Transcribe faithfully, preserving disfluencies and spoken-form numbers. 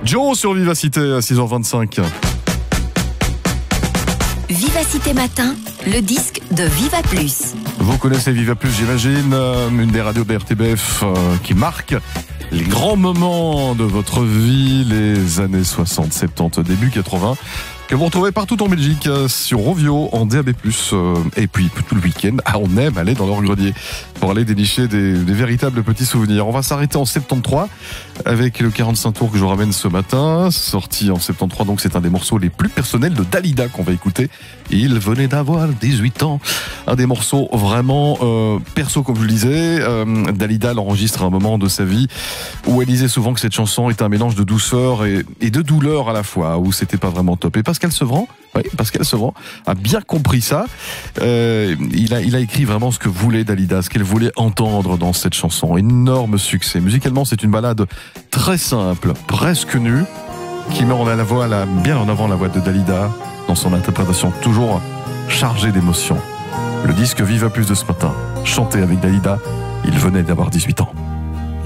Joe sur Vivacité à six heures vingt-cinq. Vivacité Matin, le disque de Viva Plus. Vous connaissez Viva Plus, j'imagine, une des radios de la R T B F qui marque les grands moments de votre vie, les années soixante, soixante-dix, début quatre-vingts, que vous retrouvez partout en Belgique, sur Rovio, en D A B plus, et puis tout le week-end, ah, on aime aller dans leur grenier pour aller dénicher des, des véritables petits souvenirs. On va s'arrêter en soixante-treize avec le quarante-cinq tours que je vous ramène ce matin, sorti en soixante-treize, donc c'est un des morceaux les plus personnels de Dalida qu'on va écouter. Il venait d'avoir dix-huit ans, un des morceaux vraiment euh, perso, comme je le disais. Euh, Dalida l'enregistre à un moment de sa vie où elle disait souvent que cette chanson était un mélange de douceur et, et de douleur à la fois, où c'était pas vraiment top. Et Pascal Sevran, oui, Pascal Sevran a bien compris ça. Euh, il a, il a écrit vraiment ce que voulait Dalida, ce qu'elle voulait entendre dans cette chanson. Énorme succès. Musicalement, c'est une ballade très simple, presque nue, qui met en la voix, la, bien en avant la voix de Dalida dans son interprétation toujours chargée d'émotion. Le disque Viva Plus de ce matin, chanté avec Dalida, il venait d'avoir dix-huit ans.